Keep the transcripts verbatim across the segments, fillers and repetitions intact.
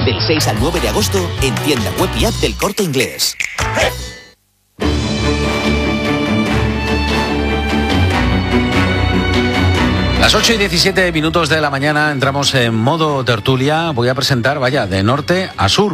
Del seis al nueve de agosto en tienda web y app del Corte Inglés. ¡Hey! Las ocho y diecisiete minutos de la mañana entramos en modo tertulia. Voy a presentar, vaya, de norte a sur,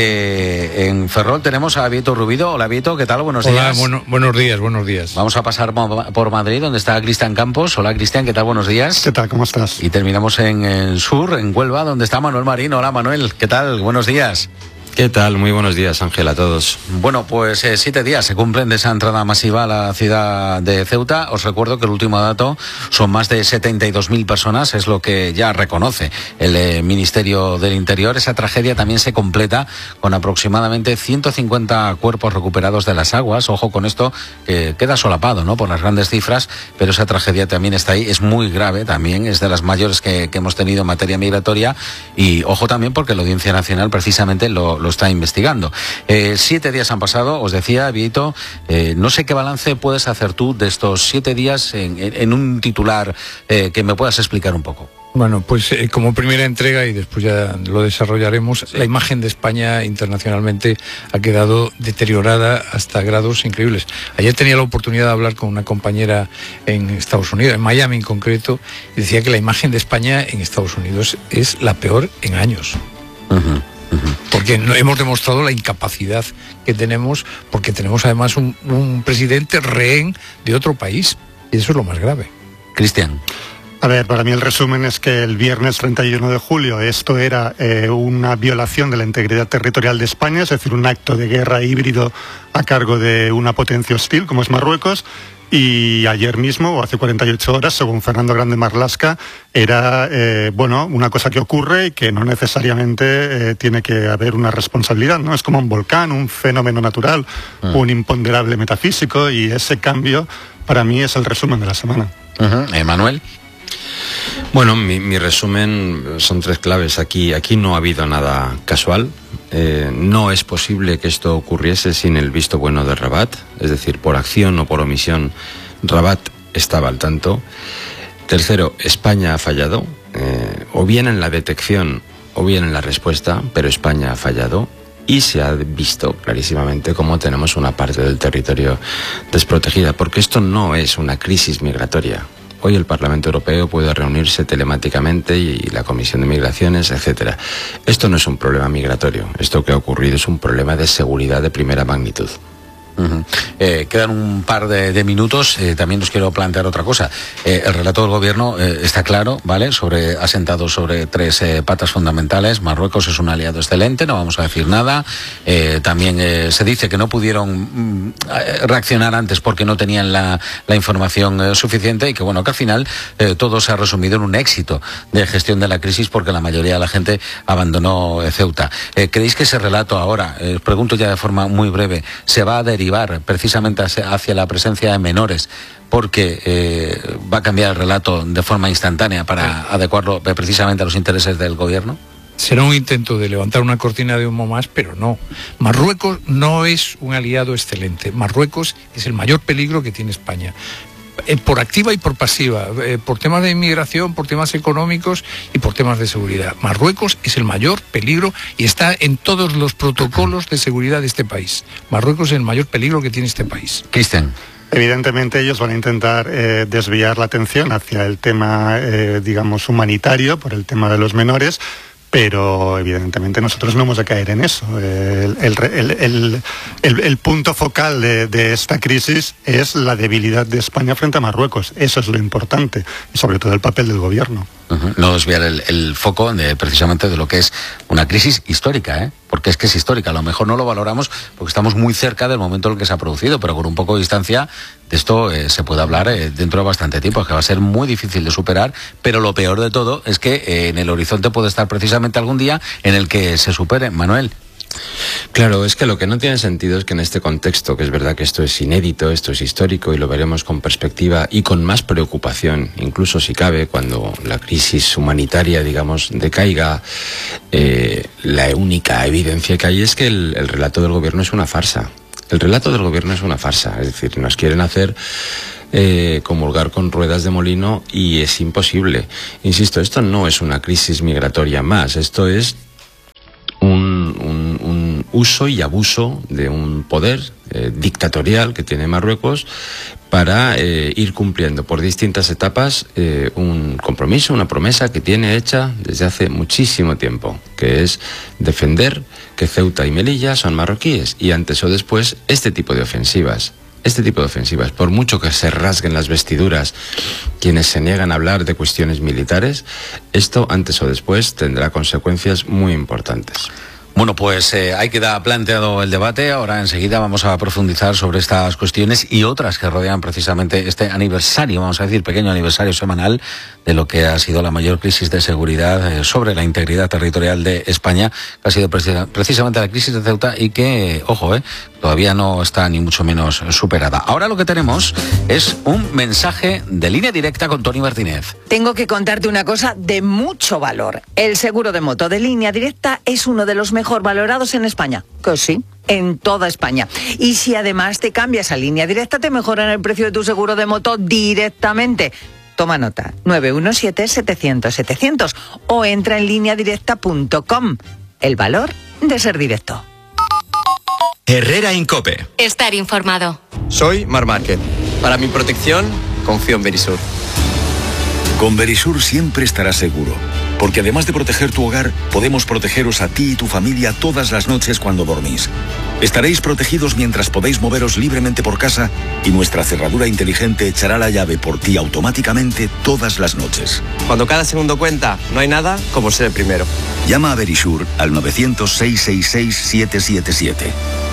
porque en Ferrol tenemos a Vieto Rubido. Hola, Vieto, ¿qué tal? Buenos Hola, días. Bueno, buenos días, buenos días. Vamos a pasar por Madrid, donde está Cristian Campos. Hola, Cristian, ¿qué tal? Buenos días. ¿Qué tal? ¿Cómo estás? Y terminamos en el sur, en Huelva, donde está Manuel Marín. Hola, Manuel, ¿qué tal? Buenos días. ¿Qué tal? Muy buenos días, Ángel, a todos. Bueno, pues eh, siete días se cumplen de esa entrada masiva a la ciudad de Ceuta. Os recuerdo que el último dato son más de setenta y dos mil personas, es lo que ya reconoce el eh, Ministerio del Interior. Esa tragedia también se completa con aproximadamente ciento cincuenta cuerpos recuperados de las aguas. Ojo con esto, que queda solapado, ¿no?, por las grandes cifras, pero esa tragedia también está ahí. Es muy grave también, es de las mayores que, que hemos tenido en materia migratoria. Y ojo también porque la Audiencia Nacional precisamente lo lo está investigando. Eh, siete días han pasado, os decía, Vieto, eh, no sé qué balance puedes hacer tú de estos siete días en, en, en un titular eh, que me puedas explicar un poco. Bueno, pues eh, como primera entrega, y después ya lo desarrollaremos, sí. La imagen de España internacionalmente ha quedado deteriorada hasta grados increíbles. Ayer tenía la oportunidad de hablar con una compañera en Estados Unidos, en Miami en concreto, y decía que la imagen de España en Estados Unidos es la peor en años. Uh-huh. Porque no, hemos demostrado la incapacidad que tenemos, porque tenemos además un, un presidente rehén de otro país, y eso es lo más grave. Cristian. A ver, para mí el resumen es que el viernes treinta y uno de julio esto era eh, una violación de la integridad territorial de España, es decir, un acto de guerra híbrido a cargo de una potencia hostil como es Marruecos. Y ayer mismo, o hace cuarenta y ocho horas, según Fernando Grande Marlaska, era eh, bueno, una cosa que ocurre y que no necesariamente eh, tiene que haber una responsabilidad, ¿no? Es como un volcán, un fenómeno natural, uh-huh. un imponderable metafísico, y ese cambio para mí es el resumen de la semana. Uh-huh. ¿Emanuel? Bueno, mi, mi resumen son tres claves. Aquí, aquí no ha habido nada casual. Eh, no es posible que esto ocurriese sin el visto bueno de Rabat, es decir, por acción o por omisión, Rabat estaba al tanto. Tercero, España ha fallado, eh, o bien en la detección o bien en la respuesta, pero España ha fallado. Y se ha visto clarísimamente cómo tenemos una parte del territorio desprotegida, porque esto no es una crisis migratoria. Hoy el Parlamento Europeo puede reunirse telemáticamente y la Comisión de Migraciones, etcétera. Esto no es un problema migratorio. Esto que ha ocurrido es un problema de seguridad de primera magnitud. Uh-huh. Eh, quedan un par de, de minutos. Eh, también os quiero plantear otra cosa. Eh, el relato del gobierno eh, está claro, ¿vale? Sobre, asentado sobre tres eh, patas fundamentales. Marruecos es un aliado excelente, no vamos a decir nada. Eh, también eh, se dice que no pudieron mm, reaccionar antes porque no tenían la, la información eh, suficiente, y que bueno, que al final eh, todo se ha resumido en un éxito de gestión de la crisis porque la mayoría de la gente abandonó eh, Ceuta. Eh, ¿Creéis que ese relato ahora, eh, os pregunto ya de forma muy breve, se va a derivar precisamente hacia la presencia de menores, porque eh, va a cambiar el relato de forma instantánea para adecuarlo precisamente a los intereses del gobierno? Será un intento de levantar una cortina de humo más, pero no. Marruecos no es un aliado excelente. Marruecos es el mayor peligro que tiene España. Eh, por activa y por pasiva, eh, por temas de inmigración, por temas económicos y por temas de seguridad. Marruecos es el mayor peligro y está en todos los protocolos de seguridad de este país. Marruecos es el mayor peligro que tiene este país. Cristian. Evidentemente ellos van a intentar eh, desviar la atención hacia el tema, eh, digamos, humanitario, por el tema de los menores, pero evidentemente nosotros no hemos de caer en eso. El, el, el, el, el, el punto focal de, de esta crisis es la debilidad de España frente a Marruecos. Eso es lo importante, y sobre todo el papel del gobierno. Uh-huh. No desviar el, el foco de, precisamente de lo que es una crisis histórica, ¿eh? Porque es que es histórica. A lo mejor no lo valoramos porque estamos muy cerca del momento en el que se ha producido, pero con un poco de distancia de esto eh, se puede hablar eh, dentro de bastante tiempo. Es que va a ser muy difícil de superar, pero lo peor de todo es que eh, en el horizonte puede estar precisamente algún día en el que se supere. Manuel. Claro, es que lo que no tiene sentido es que en este contexto, que es verdad que esto es inédito, esto es histórico y lo veremos con perspectiva y con más preocupación, incluso si cabe, cuando la crisis humanitaria, digamos, decaiga, eh, la única evidencia que hay es que el, el relato del gobierno es una farsa. El relato del gobierno es una farsa, es decir, nos quieren hacer eh, comulgar con ruedas de molino y es imposible. Insisto, esto no es una crisis migratoria más, esto es un uso y abuso de un poder eh, dictatorial que tiene Marruecos para eh, ir cumpliendo por distintas etapas eh, un compromiso, una promesa que tiene hecha desde hace muchísimo tiempo, que es defender que Ceuta y Melilla son marroquíes, y antes o después este tipo de ofensivas, este tipo de ofensivas, por mucho que se rasguen las vestiduras quienes se niegan a hablar de cuestiones militares, esto antes o después tendrá consecuencias muy importantes. Bueno, pues eh, ahí queda planteado el debate. Ahora enseguida vamos a profundizar sobre estas cuestiones y otras que rodean precisamente este aniversario, vamos a decir, pequeño aniversario semanal de lo que ha sido la mayor crisis de seguridad eh, sobre la integridad territorial de España, que ha sido precisa, precisamente la crisis de Ceuta y que, eh, ojo, eh, todavía no está ni mucho menos superada. Ahora lo que tenemos es un mensaje de Línea Directa con Tony Martínez. Tengo que contarte una cosa de mucho valor. El seguro de moto de Línea Directa es uno de los mejor valorados en España. Que sí, en toda España. Y si además te cambias a Línea Directa, te mejoran el precio de tu seguro de moto directamente. Toma nota, nueve uno siete, setecientos, setecientos o entra en línea directa punto com. El valor de ser directo. Herrera Incope. Estar informado. Soy Mar Márquez. Para mi protección, confío en Verisur. Con Verisur siempre estarás seguro, porque además de proteger tu hogar, podemos protegeros a ti y tu familia todas las noches cuando dormís. Estaréis protegidos mientras podéis moveros libremente por casa y nuestra cerradura inteligente echará la llave por ti automáticamente todas las noches. Cuando cada segundo cuenta, no hay nada como ser el primero. Llama a Verisur al novecientos, seiscientos sesenta y seis, siete siete siete.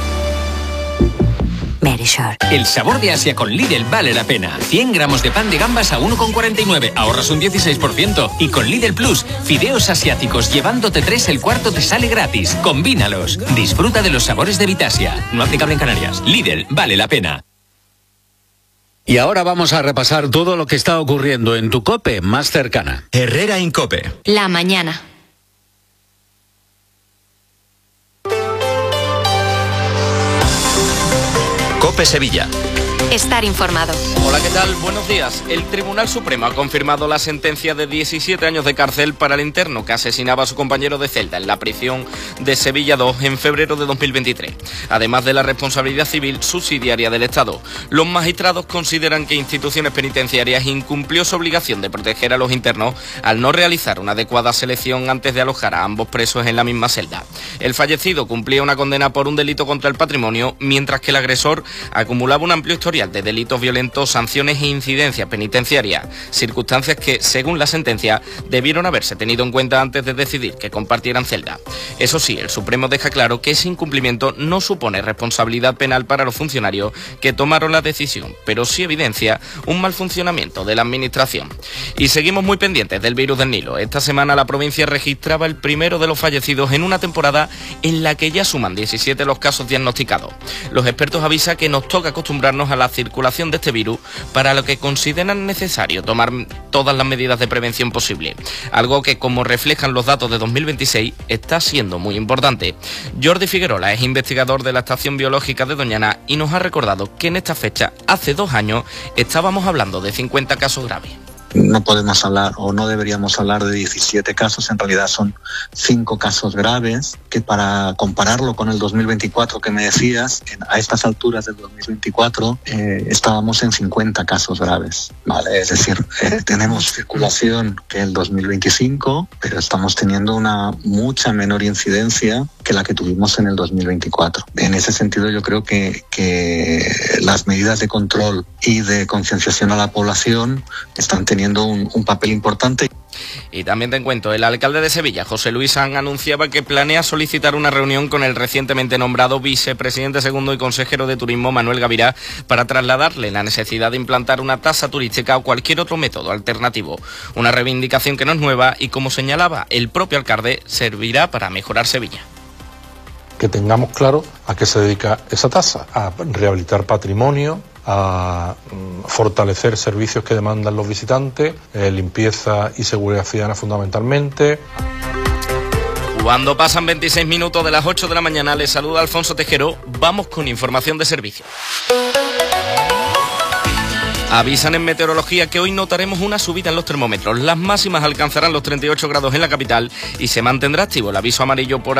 Verisur. El sabor de Asia con Lidl vale la pena. cien gramos de pan de gambas a uno con cuarenta y nueve, ahorras un dieciséis por ciento. Y con Lidl Plus, fideos asiáticos llevándote tres, el cuarto te sale gratis. Combínalos. Disfruta de los sabores de Vitasia. No aplicable en Canarias. Lidl vale la pena. Y ahora vamos a repasar todo lo que está ocurriendo en tu COPE más cercana. Herrera Incope. La mañana. COPE Sevilla. Estar informado. Hola, ¿qué tal? Buenos días. El Tribunal Supremo ha confirmado la sentencia de diecisiete años de cárcel para el interno que asesinaba a su compañero de celda en la prisión de Sevilla dos en febrero de dos mil veintitrés. Además de la responsabilidad civil subsidiaria del Estado, los magistrados consideran que Instituciones Penitenciarias incumplió su obligación de proteger a los internos al no realizar una adecuada selección antes de alojar a ambos presos en la misma celda. El fallecido cumplía una condena por un delito contra el patrimonio, mientras que el agresor acumulaba un amplio historial de delitos violentos, sanciones e incidencias penitenciarias, circunstancias que, según la sentencia, debieron haberse tenido en cuenta antes de decidir que compartieran celda. Eso sí, el Supremo deja claro que ese incumplimiento no supone responsabilidad penal para los funcionarios que tomaron la decisión, pero sí evidencia un mal funcionamiento de la Administración. Y seguimos muy pendientes del virus del Nilo. Esta semana la provincia registraba el primero de los fallecidos en una temporada en la que ya suman diecisiete los casos diagnosticados. Los expertos avisan que nos toca acostumbrarnos a la circulación de este virus, para lo que consideran necesario tomar todas las medidas de prevención posible, algo que, como reflejan los datos de dos mil veintiséis, está siendo muy importante. Jordi Figuerola es investigador de la Estación Biológica de Doñana y nos ha recordado que en esta fecha, hace dos años, estábamos hablando de cincuenta casos graves. No podemos hablar o no deberíamos hablar de diecisiete casos, en realidad son cinco casos graves, que para compararlo con el dos mil veinticuatro que me decías, en, a estas alturas del dos mil veinticuatro eh, estábamos en cincuenta casos graves, ¿vale? Es decir, eh, tenemos circulación que el dos mil veinticinco, pero estamos teniendo una mucha menor incidencia que la que tuvimos en el dos mil veinticuatro. En ese sentido yo creo que, que las medidas de control y de concienciación a la población están teniendo Un, un papel importante. Y también te encuentro, el alcalde de Sevilla, José Luis Sanz, anunciaba que planea solicitar una reunión con el recientemente nombrado vicepresidente segundo y consejero de Turismo, Manuel Gavirá, para trasladarle la necesidad de implantar una tasa turística o cualquier otro método alternativo. Una reivindicación que no es nueva y, como señalaba el propio alcalde, servirá para mejorar Sevilla. Que tengamos claro a qué se dedica esa tasa: a rehabilitar patrimonio, a fortalecer servicios que demandan los visitantes, eh, limpieza y seguridad ciudadana fundamentalmente. Cuando pasan veintiséis minutos de las ocho de la mañana, les saluda Alfonso Tejero. Vamos con información de servicio. Avisan en meteorología que hoy notaremos una subida en los termómetros. Las máximas alcanzarán los treinta y ocho grados en la capital y se mantendrá activo el aviso amarillo por